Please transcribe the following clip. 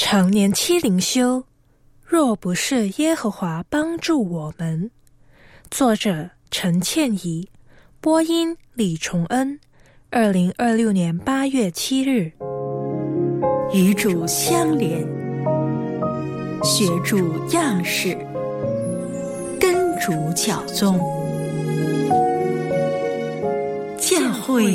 常年期灵修，若不是耶和华帮助我们。作者陈倩怡，播音李崇恩。2026年8月7日。 与主相连，学主样式，跟主教宗。